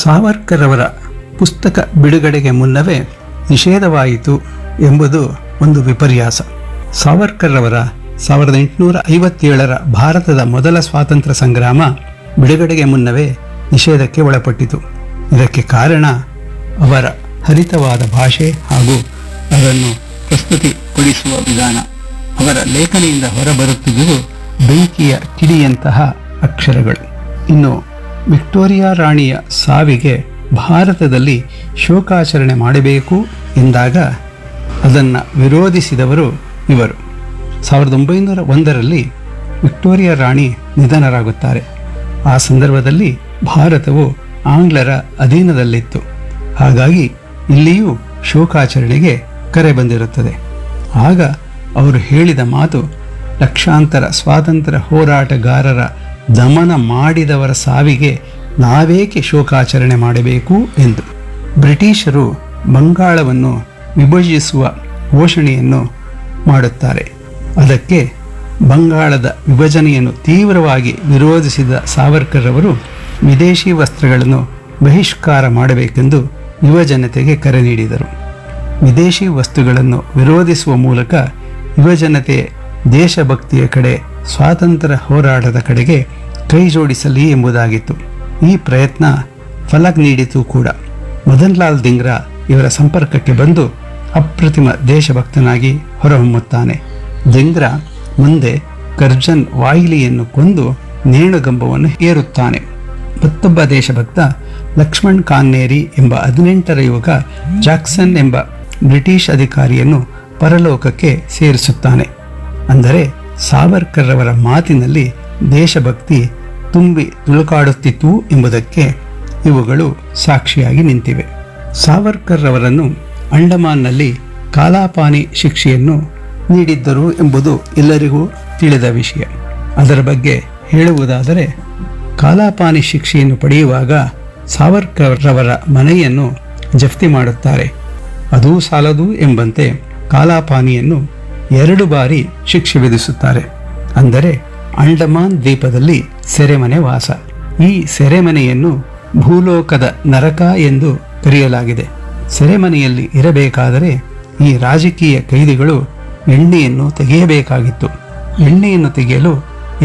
ಸಾವರ್ಕರ್ ಅವರ ಪುಸ್ತಕ ಬಿಡುಗಡೆಗೆ ಮುನ್ನವೇ ನಿಷೇಧವಾಯಿತು ಎಂಬುದು ಒಂದು ವಿಪರ್ಯಾಸ. ಸಾವರ್ಕರ್ ಅವರ 1857ರ ಭಾರತದ ಮೊದಲ ಸ್ವಾತಂತ್ರ್ಯ ಸಂಗ್ರಾಮ ಬಿಡುಗಡೆಗೆ ಮುನ್ನವೇ ನಿಷೇಧಕ್ಕೆ ಒಳಪಟ್ಟಿತು. ಇದಕ್ಕೆ ಕಾರಣ ಅವರ ಹರಿತವಾದ ಭಾಷೆ ಹಾಗೂ ಅದನ್ನು ಪ್ರಸ್ತುತಿಪಡಿಸುವ ವಿಧಾನ. ಅವರ ಲೇಖನಿಯಿಂದ ಹೊರಬರುತ್ತಿದ್ದುವು ಬೆಂಕಿಯ ಕಿಡಿಯಂತಹ ಅಕ್ಷರಗಳು. ಇನ್ನು ವಿಕ್ಟೋರಿಯಾ ರಾಣಿಯ ಸಾವಿಗೆ ಭಾರತದಲ್ಲಿ ಶೋಕಾಚರಣೆ ಮಾಡಬೇಕು ಎಂದಾಗ ಅದನ್ನು ವಿರೋಧಿಸಿದವರು ಇವರು. 1901ರಲ್ಲಿ ವಿಕ್ಟೋರಿಯಾ ರಾಣಿ ನಿಧನರಾಗುತ್ತಾರೆ. ಆ ಸಂದರ್ಭದಲ್ಲಿ ಭಾರತವು ಆಂಗ್ಲರ ಅಧೀನದಲ್ಲಿತ್ತು. ಹಾಗಾಗಿ ಇಲ್ಲಿಯೂ ಶೋಕಾಚರಣೆಗೆ ಕರೆ ಬಂದಿರುತ್ತದೆ. ಆಗ ಅವರು ಹೇಳಿದ ಮಾತು ಲಕ್ಷಾಂತರ ಸ್ವಾತಂತ್ರ್ಯ ಹೋರಾಟಗಾರರ ದಮನ ಮಾಡಿದವರ ಸಾವಿಗೆ ನಾವೇಕೆ ಶೋಕಾಚರಣೆ ಮಾಡಬೇಕು ಎಂದು. ಬ್ರಿಟಿಷರು ಬಂಗಾಳವನ್ನು ವಿಭಜಿಸುವ ಘೋಷಣೆಯನ್ನು ಮಾಡುತ್ತಾರೆ. ಅದಕ್ಕೆ ಬಂಗಾಳದ ವಿಭಜನೆಯನ್ನು ತೀವ್ರವಾಗಿ ವಿರೋಧಿಸಿದ ಸಾವರ್ಕರ್ ಅವರು ವಿದೇಶಿ ವಸ್ತ್ರಗಳನ್ನು ಬಹಿಷ್ಕಾರ ಮಾಡಬೇಕೆಂದು ಯುವಜನತೆಗೆ ಕರೆ ನೀಡಿದರು. ವಿದೇಶಿ ವಸ್ತುಗಳನ್ನು ವಿರೋಧಿಸುವ ಮೂಲಕ ಯುವಜನತೆ ದೇಶಭಕ್ತಿಯ ಕಡೆ, ಸ್ವಾತಂತ್ರ್ಯ ಹೋರಾಟದ ಕಡೆಗೆ ಕೈ ಜೋಡಿಸಲಿ ಎಂಬುದಾಗಿತ್ತು. ಈ ಪ್ರಯತ್ನ ಫಲ ನೀಡಿತು ಕೂಡ. ಮದನ್ ಲಾಲ್ ಧಿಂಗ್ರಾ ಇವರ ಸಂಪರ್ಕಕ್ಕೆ ಬಂದು ಅಪ್ರತಿಮ ದೇಶಭಕ್ತನಾಗಿ ಹೊರಹೊಮ್ಮುತ್ತಾನೆ. ಧಿಂಗ್ರಾ ಮುಂದೆ ಕರ್ಜನ್ ವಾಯಿಲಿಯನ್ನು ಕೊಂದು ನೇಣುಗಂಬವನ್ನು ಏರುತ್ತಾನೆ. ಮತ್ತೊಬ್ಬ ದೇಶಭಕ್ತ ಲಕ್ಷ್ಮಣ್ ಕಾನ್ನೇರಿ ಎಂಬ 18ರ ಯುವಕ ಜಾಕ್ಸನ್ ಎಂಬ ಬ್ರಿಟಿಷ್ ಅಧಿಕಾರಿಯನ್ನು ಪರಲೋಕಕ್ಕೆ ಸೇರಿಸುತ್ತಾನೆ. ಅಂದರೆ ಸಾವರ್ಕರ್ ಅವರ ಮಾತಿನಲ್ಲಿ ದೇಶಭಕ್ತಿ ತುಂಬಿ ತುಳುಕಾಡುತ್ತಿತ್ತು ಎಂಬುದಕ್ಕೆ ಇವುಗಳು ಸಾಕ್ಷಿಯಾಗಿ ನಿಂತಿವೆ. ಸಾವರ್ಕರ್ ಅವರನ್ನು ಅಂಡಮಾನ್ನಲ್ಲಿ ಕಾಲಾಪಾನಿ ಶಿಕ್ಷೆಯನ್ನು ನೀಡಿದ್ದರು ಎಂಬುದು ಎಲ್ಲರಿಗೂ ತಿಳಿದ ವಿಷಯ. ಅದರ ಬಗ್ಗೆ ಹೇಳುವುದಾದರೆ, ಕಾಲಾಪಾನಿ ಶಿಕ್ಷೆಯನ್ನು ಪಡೆಯುವಾಗ ಸಾವರ್ಕರ್ ಅವರ ಮನೆಯನ್ನು ಜಪ್ತಿ ಮಾಡುತ್ತಾರೆ. ಅದೂ ಸಾಲದು ಎಂಬಂತೆ ಕಾಲಾಪಾನಿಯನ್ನು 2 ಬಾರಿ ಶಿಕ್ಷೆ ವಿಧಿಸುತ್ತಾರೆ. ಅಂದರೆ ಅಂಡಮಾನ್ ದ್ವೀಪದಲ್ಲಿ ಸೆರೆಮನೆ ವಾಸ. ಈ ಸೆರೆಮನೆಯನ್ನು ಭೂಲೋಕದ ನರಕ ಎಂದು ಕರೆಯಲಾಗಿದೆ. ಸೆರೆಮನೆಯಲ್ಲಿ ಇರಬೇಕಾದರೆ ಈ ರಾಜಕೀಯ ಕೈದಿಗಳು ಎಣ್ಣೆಯನ್ನು ತೆಗೆಯಬೇಕಾಗಿತ್ತು. ಎಣ್ಣೆಯನ್ನು ತೆಗೆಯಲು